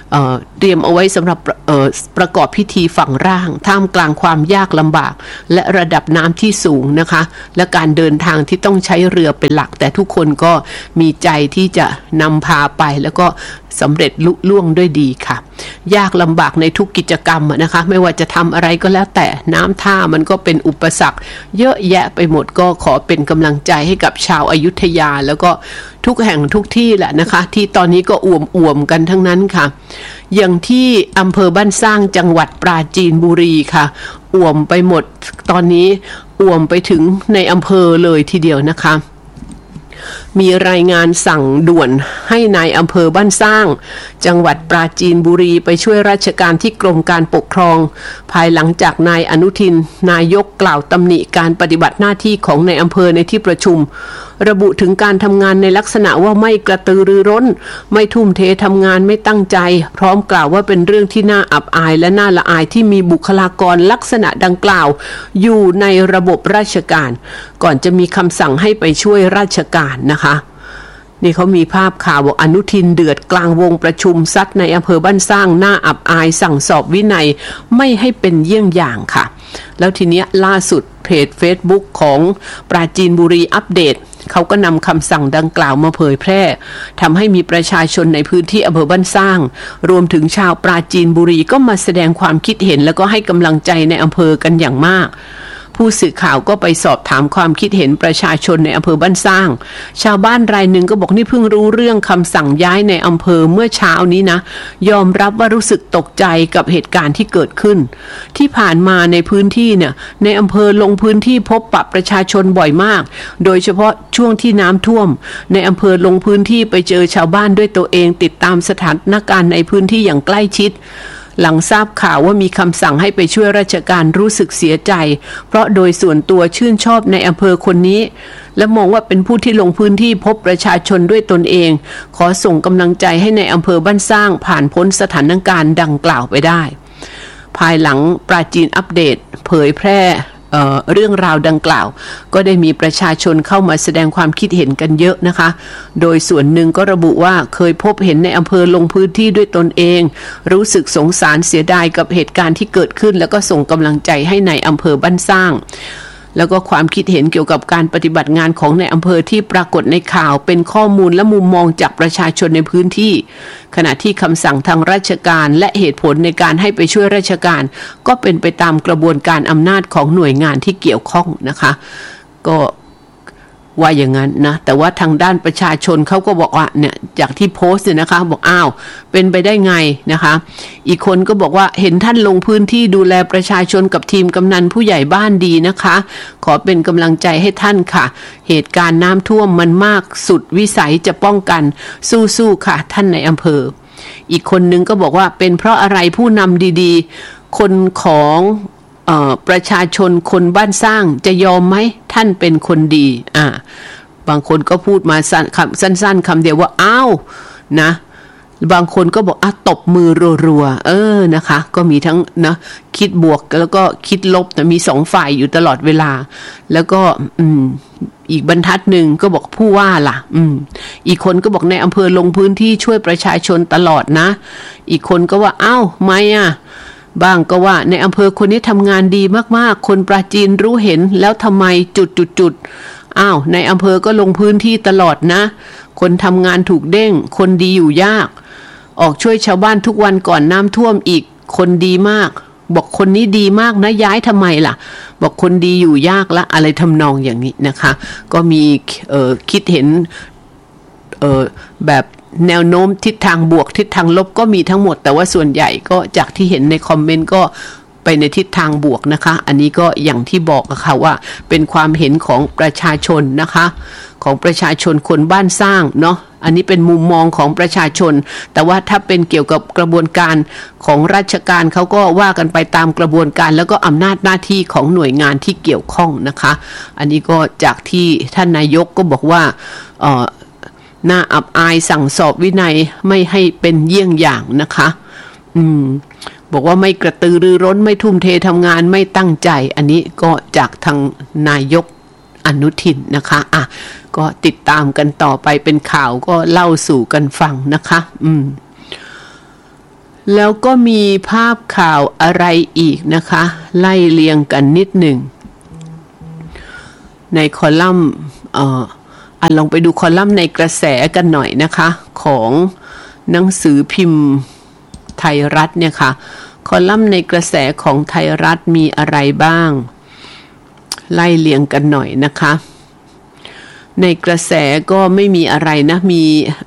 เตรียมเอาไว้สำหรับประกอบพิธีฝังร่างท่ามกลางความยากลำบากและระดับน้ำที่สูงนะคะและการเดินทางที่ต้องใช้เรือเป็นหลักแต่ทุกคนก็มีใจที่จะนำพาไปแล้วก็สำเร็จลุล่วงด้วยดีค่ะยากลำบากในทุกกิจกรรมนะคะไม่ว่าจะทำอะไรก็แล้วแต่น้ำท่ามันก็เป็นอุปสรรคเยอะแยะไปหมดก็ขอเป็นกำลังใจให้กับชาวอยุธยาแล้วก็ทุกแห่งทุกที่แหละนะคะที่ตอนนี้ก็อ่วมกันทั้งนั้นค่ะอย่างที่อำเภอบ้านสร้างจังหวัดปราจีนบุรีค่ะอ่วมไปหมดตอนนี้อ่วมไปถึงในอำเภอเลยทีเดียวนะคะมีรายงานสั่งด่วนให้นายอำเภอบ้านสร้างจังหวัดปราจีนบุรีไปช่วยราชการที่กรมการปกครองภายหลังจากนายอนุทินนายกกล่าวตำหนิการปฏิบัติหน้าที่ของนายอำเภอในที่ประชุมระบุถึงการทำงานในลักษณะว่าไม่กระตือรือร้นไม่ทุ่มเททำงานไม่ตั้งใจพร้อมกล่าวว่าเป็นเรื่องที่น่าอับอายและน่าละอายที่มีบุคลากรลักษณะดังกล่าวอยู่ในระบบราชการก่อนจะมีคำสั่งให้ไปช่วยราชการนะคะนี่เขามีภาพข่าวบอกอนุทินเดือดกลางวงประชุมซัดในอำเภอบ้านสร้างหน้าอับอายสั่งสอบวินัยไม่ให้เป็นเยี่ยงอย่างค่ะแล้วทีนี้ล่าสุดเพจ Facebook ของปราจีนบุรีอัปเดตเขาก็นำคำสั่งดังกล่าวมาเผยแพร่ทำให้มีประชาชนในพื้นที่อำเภอบ้านสร้างรวมถึงชาวปราจีนบุรีก็มาแสดงความคิดเห็นแล้วก็ให้กำลังใจในอำเภอกันอย่างมากผู้สื่อข่าวก็ไปสอบถามความคิดเห็นประชาชนในอำเภอบ้านสร้างชาวบ้านรายหนึ่งก็บอกนี่เพิ่งรู้เรื่องคำสั่งย้ายในอำเภอเมื่อเช้านี้นะยอมรับว่ารู้สึกตกใจกับเหตุการณ์ที่เกิดขึ้นที่ผ่านมาในพื้นที่เนี่ยในอำเภอลงพื้นที่พบปะประชาชนบ่อยมากโดยเฉพาะช่วงที่น้ำท่วมในอำเภอลงพื้นที่ไปเจอชาวบ้านด้วยตัวเองติดตามสถานการณ์ในพื้นที่อย่างใกล้ชิดหลังทราบข่าวว่ามีคำสั่งให้ไปช่วยราชการรู้สึกเสียใจเพราะโดยส่วนตัวชื่นชอบในอำเภอคนนี้และมองว่าเป็นผู้ที่ลงพื้นที่พบประชาชนด้วยตนเองขอส่งกำลังใจให้ในอำเภอบ้านสร้างผ่านพ้นสถานการณ์ดังกล่าวไปได้ภายหลังปราจีนอัปเดตเผยแพร่เรื่องราวดังกล่าวก็ได้มีประชาชนเข้ามาแสดงความคิดเห็นกันเยอะนะคะโดยส่วนหนึ่งก็ระบุว่าเคยพบเห็นในอำเภอลงพื้นที่ด้วยตนเองรู้สึกสงสารเสียดายกับเหตุการณ์ที่เกิดขึ้นแล้วก็ส่งกำลังใจให้ในอำเภอบ้านสร้างแล้วก็ความคิดเห็นเกี่ยวกับการปฏิบัติงานของในอำเภอที่ปรากฏในข่าวเป็นข้อมูลและมุมมองจากประชาชนในพื้นที่ขณะที่คำสั่งทางราชการและเหตุผลในการให้ไปช่วยราชการก็เป็นไปตามกระบวนการอำนาจของหน่วยงานที่เกี่ยวข้องนะคะก็ว่าอย่างนั้นนะแต่ว่าทางด้านประชาชนเขาก็บอกว่าเนี่ยจากที่โพสต์เนี่ยนะคะบอกอ้าวเป็นไปได้ไงนะคะอีกคนก็บอกว่าเห็นท่านลงพื้นที่ดูแลประชาชนกับทีมกำนันผู้ใหญ่บ้านดีนะคะขอเป็นกำลังใจให้ท่านค่ะเหตุการณ์น้ำท่วมมันมากสุดวิสัยจะป้องกันสู้ๆค่ะท่านในอำเภออีกคนนึงก็บอกว่าเป็นเพราะอะไรผู้นำดีๆคนของประชาชนคนบ้านสร้างจะยอมไหมท่านเป็นคนดีบางคนก็พูดมาสั้นๆคำเดียวว่าอ้าวนะบางคนก็บอกตบมือรัวๆนะคะก็มีทั้งนะคิดบวกแล้วก็คิดลบนะมีสองฝ่ายอยู่ตลอดเวลาแล้วก็อีกบรรทัดหนึ่งก็บอกผู้ว่าล่ะอีกคนก็บอกในอำเภอลงพื้นที่ช่วยประชาชนตลอดนะอีกคนก็ว่าอ้าวไม่บ้างก็ว่าในอำเภอคนนี้ทำงานดีมากๆคนปราจีนรู้เห็นแล้วทำไมจุดอ้าวในอำเภอก็ลงพื้นที่ตลอดนะคนทำงานถูกเด้งคนดีอยู่ยากออกช่วยชาวบ้านทุกวันก่อนน้ำท่วมอีกคนดีมากบอกคนนี้ดีมากนะย้ายทำไมล่ะบอกคนดีอยู่ยากละอะไรทำนองอย่างนี้นะคะก็มีคิดเห็นแบบแนวโน้มทิศทางบวกทิศทางลบก็มีทั้งหมดแต่ว่าส่วนใหญ่ก็จากที่เห็นในคอมเมนต์ก็ไปในทิศทางบวกนะคะอันนี้ก็อย่างที่บอกค่ะว่าเป็นความเห็นของประชาชนนะคะของประชาชนคนบ้านสร้างเนาะอันนี้เป็นมุมมองของประชาชนแต่ว่าถ้าเป็นเกี่ยวกับกระบวนการของราชการเขาก็ว่ากันไปตามกระบวนการแล้วก็อำนาจหน้าที่ของหน่วยงานที่เกี่ยวข้องนะคะอันนี้ก็จากที่ท่านนายกก็บอกว่าน่าอับอายสั่งสอบวินัยไม่ให้เป็นเยี่ยงอย่างนะคะบอกว่าไม่กระตือรือร้นไม่ทุ่มเททำงานไม่ตั้งใจอันนี้ก็จากทางนายกอนุทินนะคะก็ติดตามกันต่อไปเป็นข่าวก็เล่าสู่กันฟังนะคะแล้วก็มีภาพข่าวอะไรอีกนะคะไล่เรียงกันนิดหนึ่งในคอลัมน์ลองไปดูคอลัมน์ในกระแสกันหน่อยนะคะของหนังสือพิมพ์ไทยรัฐเนี่ยค่ะคอลัมน์ในกระแสของไทยรัฐมีอะไรบ้างไล่เรียงกันหน่อยนะคะในกระแสก็ไม่มีอะไรนะมี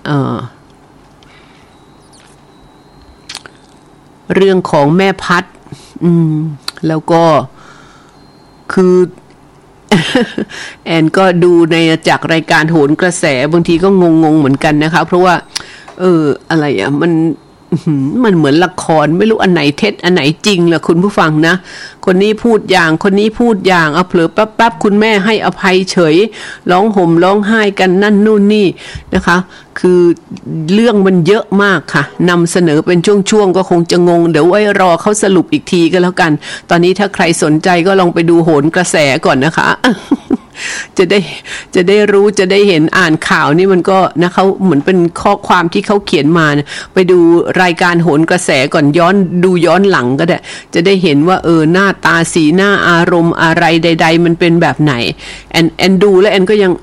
เรื่องของแม่พัดแล้วก็คือ แอนก็ดูในจากรายการโหนกระแสบางทีก็งงเหมือนกันนะคะเพราะว่าอะไรอ่ะมันเหมือนละครไม่รู้อันไหนเท็จอันไหนจริงล่ะคุณผู้ฟังนะคนนี้พูดอย่างคนนี้พูดอย่างเผลอแป๊บคุณแม่ให้อภัยเฉยร้องห่มร้องไห้กันนั่นนู่นนี่นะคะคือเรื่องมันเยอะมากค่ะนำเสนอเป็นช่วงๆก็คงจะงงเดี๋ยวไว้รอเขาสรุปอีกทีก็แล้วกันตอนนี้ถ้าใครสนใจก็ลองไปดูโหนกระแสก่อนนะคะ จะได้รู้จะได้เห็นอ่านข่าวนี่มันก็นะเขาเหมือนเป็นข้อความที่เขาเขียนมานะไปดูรายการโหนกระแสก่อนย้อนหลังก็ได้จะได้เห็นว่าหน้าตาสีหน้าอารมณ์อะไรใดๆมันเป็นแบบไหนแอนดูแล้วแอนก็ยัง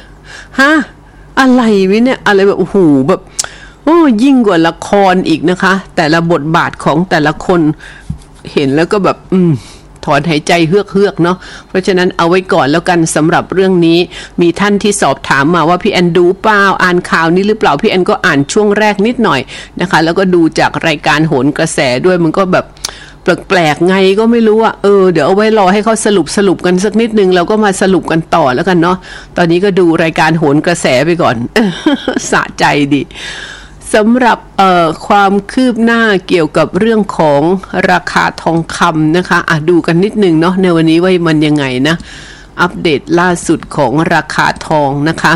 อะไรวะเนี่ยอะไรแบบโอ้โหแบบยิ่งกว่าละครอีกนะคะแต่ละบทบาทของแต่ละคนเห็นแล้วก็แบบถอนหายใจเฮือกๆเนาะเพราะฉะนั้นเอาไว้ก่อนแล้วกันสำหรับเรื่องนี้มีท่านที่สอบถามมาว่าพี่แอนดูเปล่าอ่านข่าวนี้หรือเปล่าพี่แอนก็อ่านช่วงแรกนิดหน่อยนะคะแล้วก็ดูจากรายการโหนกระแสด้วยมันก็แบบแปลกๆไงก็ไม่รู้อ่ะเดี๋ยวเอาไว้รอให้เขาสรุปกันสักนิดนึงเราก็มาสรุปกันต่อแล้วกันเนาะตอนนี้ก็ดูรายการโหนกระแสไปก่อน สะใจดีสำหรับความคืบหน้าเกี่ยวกับเรื่องของราคาทองคำนะคะดูกันนิดนึงเนาะในวันนี้ว่ามันยังไงนะอัปเดตล่าสุดของราคาทองนะคะ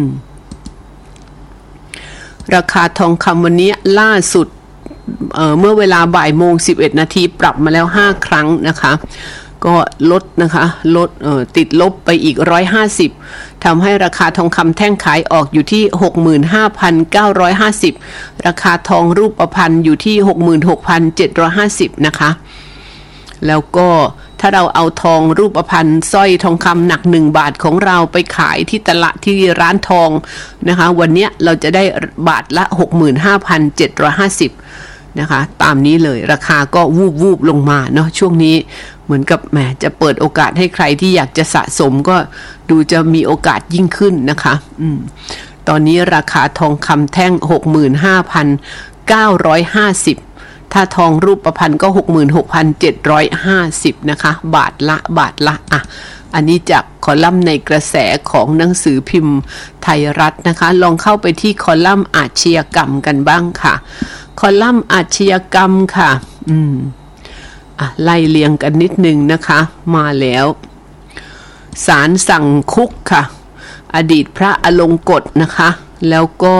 ราคาทองคำวันนี้ล่าสุดเมื่อเวลาบ่ายโมง11 นาทีปรับมาแล้ว5ครั้งนะคะก็ลดนะคะติดลบไปอีก150ทำให้ราคาทองคำแท่งขายออกอยู่ที่ 65,950 ราคาทองรูปพรรณอยู่ที่ 66,750 นะคะแล้วก็ถ้าเราเอาทองรูปพรรณสร้อยทองคำหนัก1บาทของเราไปขายที่ตลาดที่ร้านทองนะคะวันนี้เราจะได้บาทละ 65,750 นะคะตามนี้เลยราคาก็วูบลงมาเนาะช่วงนี้เหมือนกับแหมจะเปิดโอกาสให้ใครที่อยากจะสะสมก็ดูจะมีโอกาสยิ่งขึ้นนะคะตอนนี้ราคาทองคำแท่ง 65,950 ถ้าทองรูปพรรณก็ 66,750 นะคะบาทละอันนี้จากคอลัมน์ในกระแสของหนังสือพิมพ์ไทยรัฐนะคะลองเข้าไปที่คอลัมน์อาชญากรรมกันบ้างค่ะคอลัมน์อาชญากรรมค่ะไล่เลียงกันนิดนึงนะคะมาแล้วศาลสั่งคุกค่ะอดีตพระอลงกฎนะคะแล้วก็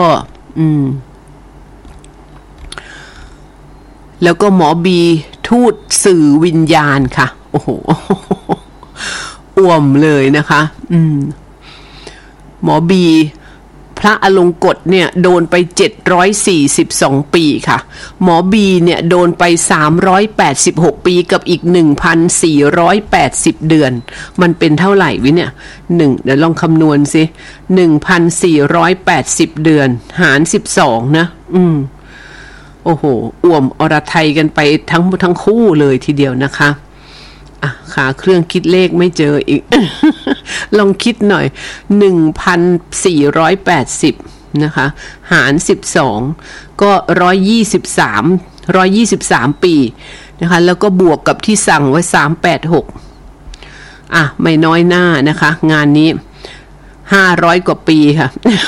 หมอบีทูตสื่อวิญญาณค่ะโอ้โหอ่วมเลยนะคะหมอบีพระอลงกฎเนี่ยโดนไป742ปีค่ะหมอบีเนี่ยโดนไป386ปีกับอีก 1,480 เดือนมันเป็นเท่าไหร่วิเนี่ยเดี๋ยวลองคำนวณสิ 1,480 เดือนหาร12นะโอ้โหอ่วมอรไทยกันไปทั้งคู่เลยทีเดียวนะคะขาเครื่องคิดเลขไม่เจออีก ลองคิดหน่อย 1,480 นะคะหาร12ก็123ปีนะคะแล้วก็บวกกับที่สั่งไว้386ไม่น้อยหน้านะคะงานนี้500กว่าปีค่ะ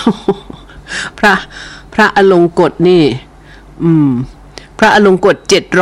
พระอลงกฎนี่พระอลงกฎ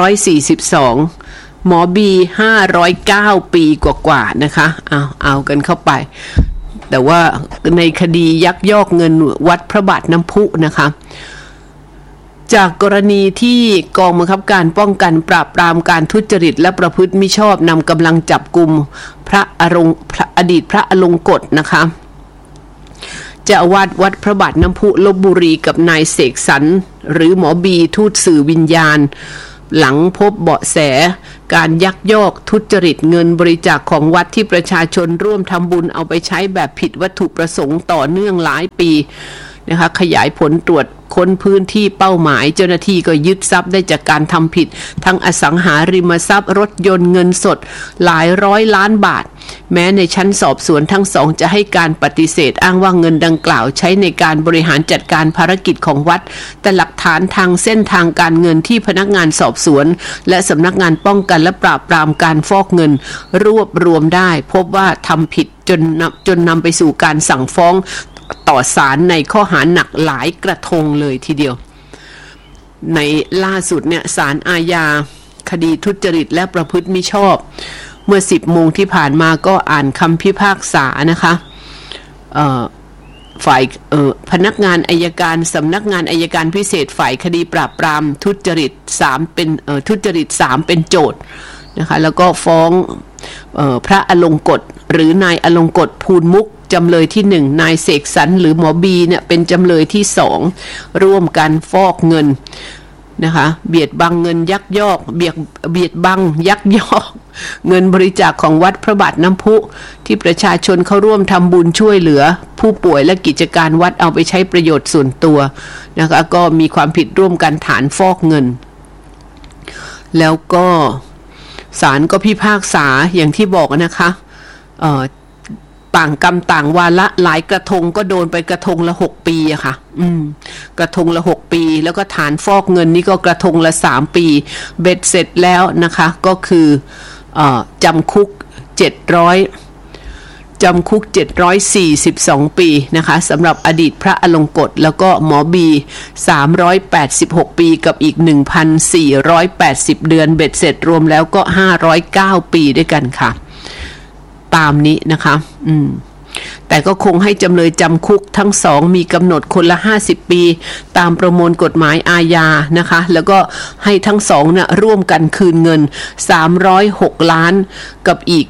742หมอบี509ปีกว่าๆนะคะเอากันเข้าไปแต่ว่าในคดียักยอกเงินวัดพระบาทน้ำพุนะคะจากกรณีที่กองบังคับการป้องกันปราบปรามการทุจริตและประพฤติมิชอบนำกำลังจับกุมอดีตพระอลงกฎนะคะเจ้าอาวาสวัดพระบาทน้ำพุลพบุรีกับนายเสกสรรหรือหมอบีทูตสื่อวิญญาณหลังพบเบาะแสการยักยอกทุจริตเงินบริจาคของวัดที่ประชาชนร่วมทำบุญเอาไปใช้แบบผิดวัตถุประสงค์ต่อเนื่องหลายปีนะคะขยายผลตรวจค้นพื้นที่เป้าหมายเจ้าหน้าที่ก็ยึดทรัพย์ได้จากการทำผิดทั้งอสังหาริมทรัพย์รถยนต์เงินสดหลายร้อยล้านบาทแม้ในชั้นสอบสวนทั้งสองจะให้การปฏิเสธอ้างว่าเงินดังกล่าวใช้ในการบริหารจัดการภารกิจของวัดแต่หลักฐานทางเส้นทางการเงินที่พนักงานสอบสวนและสำนักงานป้องกันและปราบปรามการฟอกเงินรวบรวมได้พบว่าทำผิดจนนำไปสู่การสั่งฟ้องต่อศาลในข้อหาหนักหลายกระทงเลยทีเดียวในล่าสุดเนี่ยศาลอาญาคดีทุจริตและประพฤติมิชอบเมื่อ 10 โมงที่ผ่านมาก็อ่านคำพิพากษานะคะฝ่ายพนักงานอัยการสำนักงานอัยการพิเศษฝ่ายคดีปราบปรามทุจริต3เป็นทุจริต3เป็นโจทย์นะคะแล้วก็ฟ้องพระอลงกฎหรือนายอลงกฎภูลมุกจำเลยที่1นายเสกสรรหรือหมอบีเนี่ยเป็นจำเลยที่2ร่วมกันฟอกเงินนะคะเบียดบังเงินยักยอกเบียดบังยักยอกเงินบริจาคของวัดพระบาทน้ำพุที่ประชาชนเขาร่วมทำบุญช่วยเหลือผู้ป่วยและกิจการวัดเอาไปใช้ประโยชน์ส่วนตัวนะคะก็มีความผิดร่วมกันฐานฟอกเงินแล้วก็ศาลก็พิพากษาอย่างที่บอกนะคะต่างกรรมต่างวาระหลายกระทงก็โดนไปกระทงละ6ปีอะค่ะกระทงละ6ปีแล้วก็ฐานฟอกเงินนี่ก็กระทงละ3ปีเบ็ดเสร็จแล้วนะคะก็คือจำคุก742ปีนะคะสำหรับอดีตพระอลงกฎแล้วก็หมอบี386ปีกับอีก 1,480 เดือนเบ็ดเสร็จรวมแล้วก็509ปีด้วยกันค่ะตามนี้นะคะแต่ก็คงให้จำเลยจำคุกทั้งสองมีกำหนดคนละ50ปีตามประมวลกฎหมายอาญานะคะแล้วก็ให้ทั้งสองเนี่ยร่วมกันคืนเงิน306ล้านกับอีก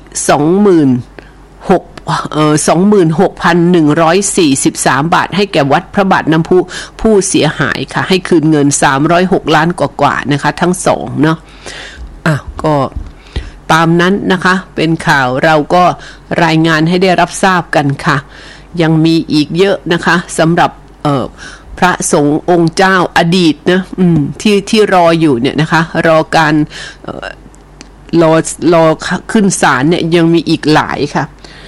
26,143 บาทให้แก่วัดพระบาทน้ำพุผู้เสียหายค่ะให้คืนเงิน306ล้านกว่าๆนะคะทั้งสองเนาะก็ตามนั้นนะคะเป็นข่าวเราก็รายงานให้ได้รับทราบกันค่ะยังมีอีกเยอะนะคะสำหรับพระสงฆ์องค์เจ้าอดีตนะที่รออยู่เนี่ยนะคะรอการรอขึ้นศาลเนี่ยยังมีอีกหลายค่ะ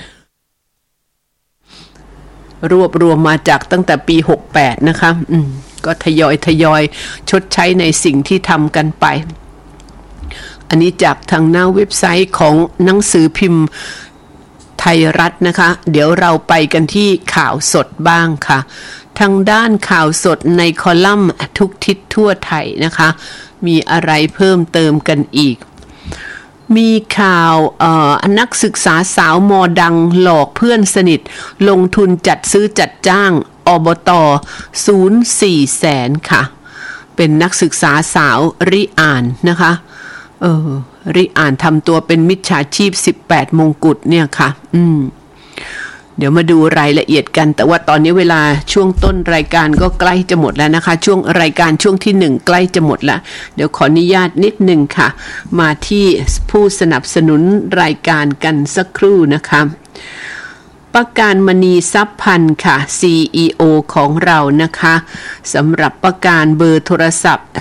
รวบรวมมาจากตั้งแต่ปี68นะคะก็ทยอยชดใช้ในสิ่งที่ทำกันไปอันนี้จากทางหน้าเว็บไซต์ของหนังสือพิมพ์ไทยรัฐนะคะเดี๋ยวเราไปกันที่ข่าวสดบ้างค่ะทางด้านข่าวสดในคอลัมน์ทุกทิศทั่วไทยนะคะมีอะไรเพิ่มเติมกันอีกมีข่าวนักศึกษาสาวม.ดังหลอกเพื่อนสนิทลงทุนจัดซื้อจัดจ้างอบต. 04 แสนค่ะเป็นนักศึกษาสาวริอ่านนะคะริอ่านทำตัวเป็นมิจฉาชีพ18มงกุฎเนี่ยค่ะเดี๋ยวมาดูรายละเอียดกันแต่ว่าตอนนี้เวลาช่วงต้นรายการก็ใกล้จะหมดแล้วนะคะช่วงรายการช่วงที่1ใกล้จะหมดแล้วเดี๋ยวขออนุญาตนิดนึงค่ะมาที่ผู้สนับสนุนรายการกันสักครู่นะคะประการมณีทรัพย์พันธ์ค่ะ CEO ของเรานะคะสำหรับประการเบอร์โทรศัพท์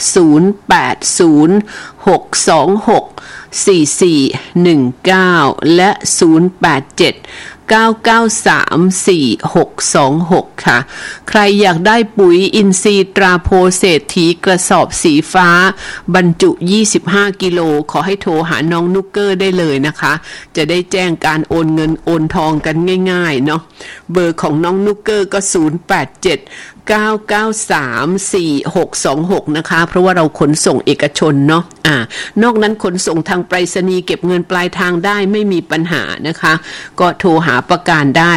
0806264419และ0879934626ค่ะใครอยากได้ปุ๋ยอินทรีย์ตราโพเศรษฐีกระสอบสีฟ้าบรรจุ25กิโลขอให้โทรหาน้องนุกเกอร์ได้เลยนะคะจะได้แจ้งการโอนเงินโอนทองกันง่ายๆเนาะเบอร์ของน้องนุกเกอร์ก็0879934626นะคะเพราะว่าเราขนส่งเอกชนเนาะนอกนั้นขนส่งทางไปรษณีย์เก็บเงินปลายทางได้ไม่มีปัญหานะคะก็โทรหาประการได้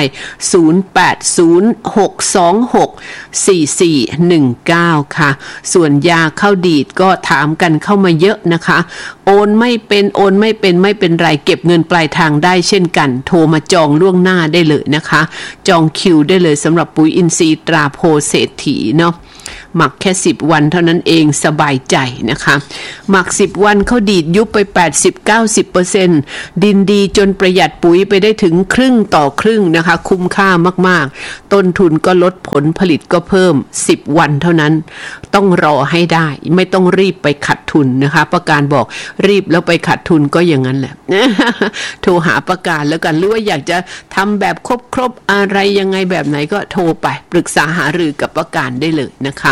0806264419ค่ะส่วนยาเข้าดีดก็ถามกันเข้ามาเยอะนะคะโอนไม่เป็นไรเก็บเงินปลายทางได้เช่นกันโทรมาจองล่วงหน้าได้เลยนะคะจองคิวได้เลยสำหรับปุ๋ยอินทรีย์ตราโพเศรษฐีเนาะหมักแค่10วันเท่านั้นเองสบายใจนะคะหมัก10วันเขาดีดยุบไป 80-90% ดินดีจนประหยัดปุ๋ยไปได้ถึงครึ่งต่อครึ่งนะคะคุ้มค่ามากๆต้นทุนก็ลดผลผลิตก็เพิ่ม10วันเท่านั้นต้องรอให้ได้ไม่ต้องรีบไปขัดทุนนะคะประการบอกรีบแล้วไปขัดทุนก็อย่างนั้นแหละ โทรหาประการแล้วกันหรือว่าอยากจะทำแบบครบอะไรยังไงแบบไหนก็โทรไปปรึกษาหารือกับประการได้เลยนะคะ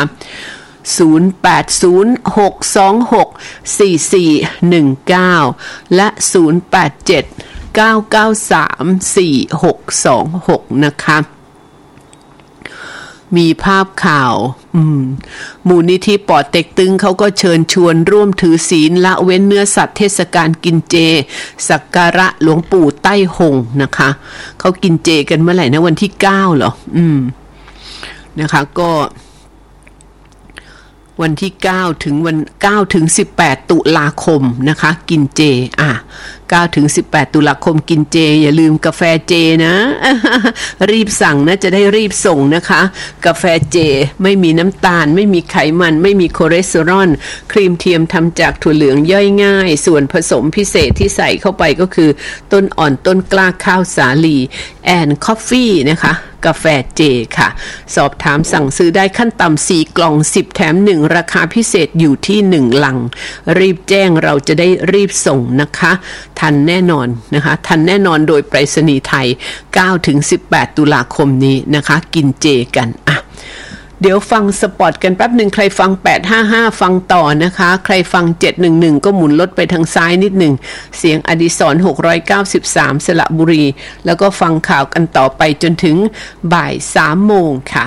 0806264419และ0879934626นะคะมีภาพข่าวมูลนิธิป่อเต็กตึงเขาก็เชิญชวนร่วมถือศีลละเว้นเนื้อสัตว์เทศกาลกินเจสักการะหลวงปู่ใต้หงนะคะเขากินเจกันเมื่อไหร่นะวันที่9เหรอนะคะก็วันที่9ถึง18ตุลาคมนะคะกินเจ9ถึง18ตุลาคมกินเจอย่าลืมกาแฟเจนะรีบสั่งนะจะได้รีบส่งนะคะกาแฟเจไม่มีน้ำตาลไม่มีไขมันไม่มีคอเลสเตอรอลครีมเทียมทำจากถั่วเหลืองย่อยง่ายส่วนผสมพิเศษที่ใส่เข้าไปก็คือต้นอ่อนต้นกล้าข้าวสาลีแอนด์คอฟฟี่นะคะกาแฟเจค่ะสอบถามสั่งซื้อได้ขั้นต่ำ4กล่อง10แถม1ราคาพิเศษอยู่ที่1ลังรีบแจ้งเราจะได้รีบส่งนะคะทันแน่นอนนะคะทันแน่นอนโดยไปรษณีย์ไทย9ถึง18ตุลาคมนี้นะคะกินเจกันเดี๋ยวฟังสปอตกันแป๊บหนึ่งใครฟัง855ฟังต่อนะคะใครฟัง711ก็หมุนรถไปทางซ้ายนิดหนึ่งเสียงอดิศร693สระบุรีแล้วก็ฟังข่าวกันต่อไปจนถึงบ่าย3โมงค่ะ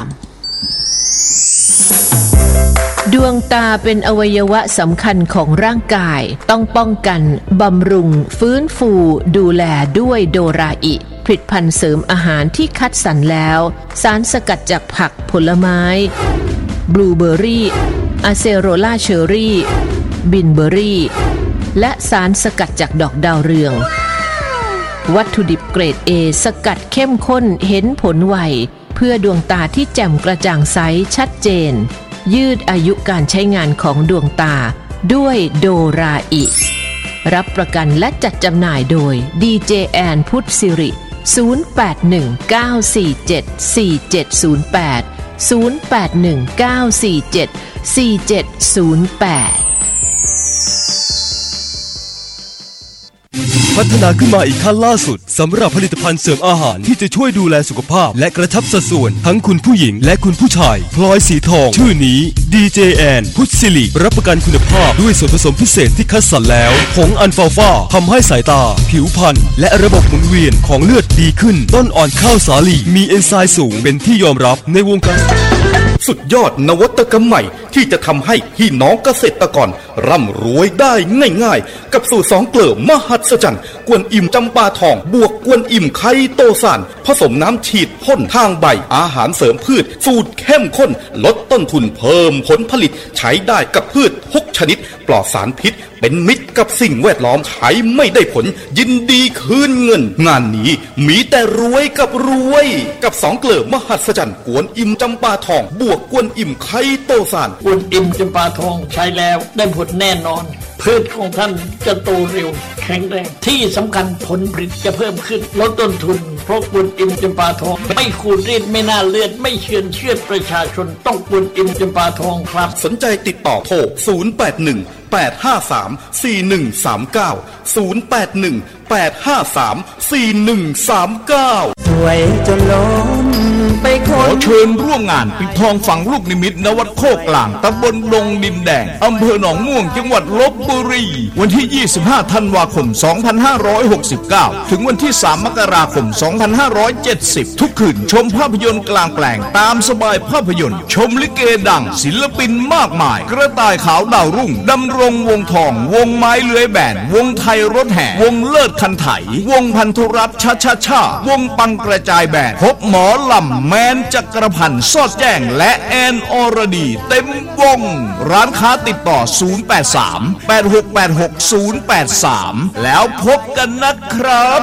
ดวงตาเป็นอวัยวะสำคัญของร่างกายต้องป้องกันบำรุงฟื้นฟูดูแลด้วยโดราอิผลิตภัณฑ์เสริมอาหารที่คัดสรรแล้วสารสกัดจากผักผลไม้บลูเบอร์รี่อะเซโรล่าเชอร์รี่บินเบอร์รี่และสารสกัดจากดอกดาวเรืองวัตถุดิบเกรด A สกัดเข้มข้นเห็นผลไวเพื่อดวงตาที่แจ่มกระจ่างใสชัดเจนยืดอายุการใช้งานของดวงตาด้วยโดราอิรับประกันและจัดจำหน่ายโดยดีเจแอนพุทธสิริ0819474708 พัฒนาขึ้นมาอีกขั้นล่าสุดสำหรับผลิตภัณฑ์เสริมอาหารที่จะช่วยดูแลสุขภาพและกระชับสัดส่วนทั้งคุณผู้หญิงและคุณผู้ชายพลอยสีทองชื่อนี้ดีเจแอนพุทธศิริรับประกันคุณภาพด้วยส่วนผสมพิเศษที่คัดสรรแล้วผงอัลฟาฟาทำให้สายตาผิวพรรณและระบบหมุนเวียนของเลือดดีขึ้นต้นอ่อนข้าวสาลีมีเอนไซม์สูงเป็นที่ยอมรับในวงการสุดยอดนวัตกรรมใหม่ที่จะทำให้พี่น้องเกษตรกรร่ำรวยได้ง่ายๆกับสูตร2เกลือมหัศจรรย์กวนอิ่มจำปาทองบวกกวนอิ่มไคโตซานผสมน้ำฉีดพ่นทางใบอาหารเสริมพืชสูตรเข้มข้นลดต้นทุนเพิ่มผลผลิตใช้ได้กับพืชทุกชนิดปลอดสารพิษเป็นมิตรกับสิ่งแวดล้อมใช้ไม่ได้ผลยินดีคืนเงินงานนี้มีแต่รวยกับรวยกับ2เกลือมหัศจรรย์กวนอิ่มจำปาทองบวกกวนอิ่มไคโตซานกวนอิ่มจำปาทองใช้แล้วได้ผลแน่นอนพืชของท่านจะโตเร็วแข็งแรงที่สำคัญผลผลิตจะเพิ่มขึ้นลดต้นทุนเพราะกวนอิ่มจำปาทองไม่ขูดรีดไม่น่าเลือดไม่เชือดประชาชนต้องกวนอิ่มจำปาทองครับสนใจติดต่อโทร0818534139 0818534139 สวยจนล้นไปขอเชิญร่วมงานปิดทองฝังลูกนิมิตณวัดโคกกลางตำบลดงดินแดงอำเภอหนองม่วงจังหวัดลพบุรีวันที่ 25 ธันวาคม 2569 ถึงวันที่ 3 มกราคม 2570 ทุกคืนชมภาพยนตร์กลางแปลงตามสบายภาพยนตร์ชมลิเกดังศิลปินมากมายกระต่ายขาวดาวรุ่งดำรงวงทองวงไม้เลื้อยแบนวงไทยรถแห่วงเลิศคันไถวงพันธุรัตน์ชาวงปังกระจายแบนพบหมอลำแมนจักรพันธ์สอดแจ้งและแอนอรดีเต็มวงร้านค้าติดต่อ 083-8686-083 แล้วพบกันนะครับ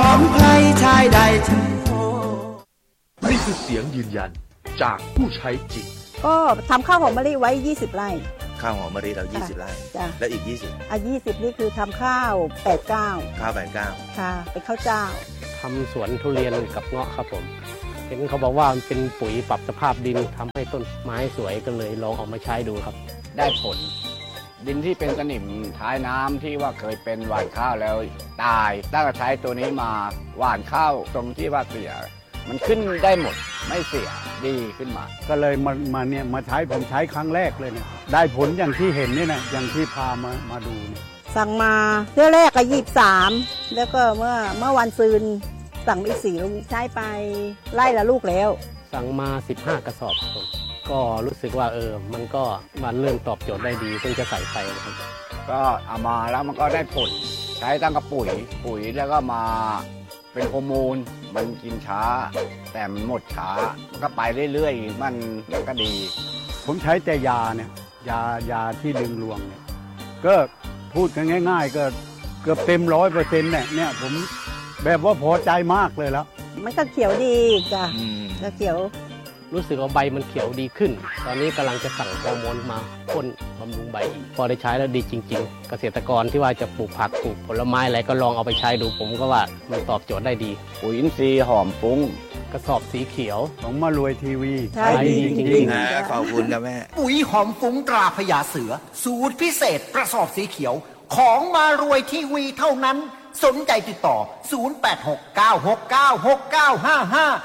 นี่คือเสียงยืนยันจากผู้ใช้จริงก็ทำข้าวหอมมะลิไว้20 ไร่ข้าวหอมมะลิเรา20 ไร่แล้วอีก20 20นี่คือทำข้าว89 ข้าว89 ค่ะเป็นข้าวเจ้าทำสวนทุเรียนกับเงาะครับผมเห็นเขาบอกว่ามันเป็นปุ๋ยปรับสภาพดินทำให้ต้นไม้สวยก็เลยลองเอามาใช้ดูครับได้ผลดินที่เป็นสนิมท้ายน้ำที่ว่าเคยเป็นหว่านข้าวแล้วตายตั้งแต่ใช้ตัวนี้มาหว่านข้าวตรงที่ว่าเสียมันขึ้นได้หมดไม่เสียดีขึ้นมาก็เลยมาใช้ผมใช้ครั้งแรกเลยเนี่ยได้ผลอย่างที่เห็นนี่นะอย่างที่พามาดูเนี่ยสั่งมาเที่ยวแรกก็23แล้วก็เมื่อวันซืนสั่งอีก4 ลูกใช้ไปไล่ละลูกแล้วสั่งมา15 กระสอบครับก็รู้สึกว่ามันก็มันเริ่มตอบโจทย์ได้ดีเพิ่งจะใส่ไปนะครับก็เอามาแล้วมันก็ได้ผลใช้ตั้งกับปุ๋ยแล้วก็มาเป็นฮอร์โมนมันกินช้าแต่มันหมดช้ามันก็ไปเรื่อยๆมันก็ดีผมใช้แต่ยาเนี่ยยาที่ดึงรวงเนี่ยก็พูดกันง่ายๆก็เกือบเต็ม100%เนี่ยผมแบบว่าพอใจมากเลยแล้วมันก็เขียวดีจ้ะก็เขียวรู้สึกว่าใบมันเขียวดีขึ้นตอนนี้กำลังจะสั่งฮอร์โมนมาพ่นบำรุงใบอีกพอได้ใช้แล้วดีจริงๆเกษตรกรที่ว่าจะปลูกผักปลูกผลไม้อะไรก็ลองเอาไปใช้ดูผมก็ว่ามันตอบโจทย์ได้ดีปุ๋ยอินทรีย์หอมฟุ้งกระสอบสีเขียวของมารวยทีวีใช่ดีจริงๆขอบคุณนะแม่ปุ๋ยหอมฟุ้งตราพญาเสือสูตรพิเศษกระสอบสีเขียวของมารวยทีวีเท่านั้นสนใจติดต่อ 086-969-6955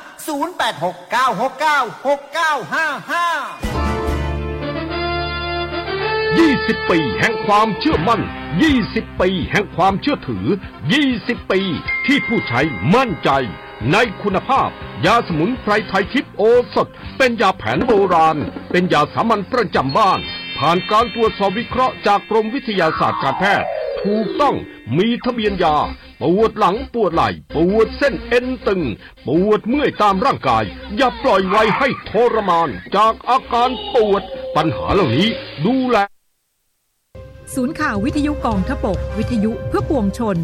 20 ปีแห่งความเชื่อมั่น20 ปีแห่งความเชื่อถือ20 ปีที่ผู้ใช้มั่นใจในคุณภาพยาสมุนไพรไทยทิพย์โอสถเป็นยาแผนโบราณเป็นยาสามัญประจำบ้านผ่านการตรวจสอบวิเคราะห์จากกรมวิทยาศาสตร์การแพทย์ถูกต้องมีทะเบียนยาปวดหลังปวดไหล่ปวดเส้นเอ็นตึงปวดเมื่อยตามร่างกายอย่าปล่อยไว้ให้ทรมานจากอาการปวดปัญหาเหล่านี้ดูแลศูนย์ข่าววิทยุกองทพบกวิทยุเพื่อปวงชน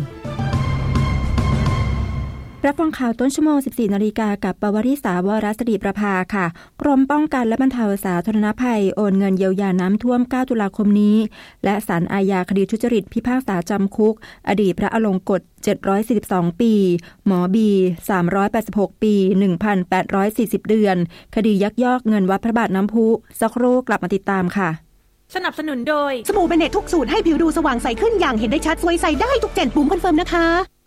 รับฟังข่าวต้นชั่วโมง 14 นาฬิกากับปวริษาวรศิริประภาค่ะกรมป้องกันและบรรเทาสาธารณภัยโอนเงินเยียวยาน้ำท่วม 9 ตุลาคมนี้และศาลอาญาคดีทุจริตพิพากษาจำคุกอดีตพระอลงกฎ742 ปีหมอบี386 ปี 1,840 เดือนคดียักยอกเงินวัดพระบาทน้ำพุสักครู่กลับมาติดตามค่ะสนับสนุนโดยสบู่เบเนตทุกสูตรให้ผิวดูสว่างใสขึ้นอย่างเห็นได้ชัดสวยใสได้ทุก7ปุ่มคอนเฟิร์มนะคะ